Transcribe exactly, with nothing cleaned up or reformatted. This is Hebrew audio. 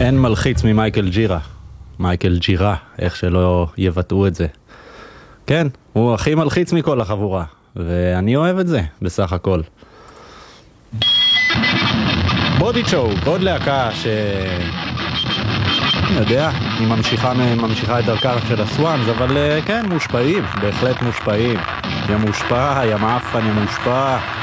אין מלחיץ ממייקל ג'ירה. מייקל ג'ירה, איך שלא יבטאו את זה. כן, הוא הכי מלחיץ מכל החבורה, ואני אוהב את זה, בסך הכל. בודי צ'וק, עוד להקה ש... אני יודע, היא ממשיכה, ממשיכה את דרכה של הסוואנס, אבל כן, מושפעים, בהחלט מושפעים. יא מושפע, יא מאפן, יא מושפע.